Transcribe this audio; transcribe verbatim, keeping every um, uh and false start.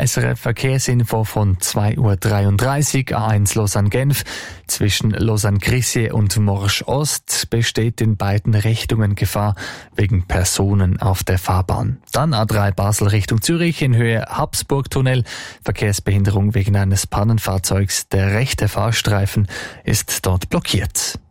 S R F Verkehrsinfo von zwei Uhr dreiunddreißig, A eins Lausanne-Genf. Zwischen Lausanne-Grisier und Morsch-Ost besteht in beiden Richtungen Gefahr wegen Personen auf der Fahrbahn. Dann A drei Basel Richtung Zürich in Höhe Habsburg-Tunnel. Verkehrsbehinderung wegen eines Pannenfahrzeugs. Der rechte Fahrstreifen ist dort blockiert.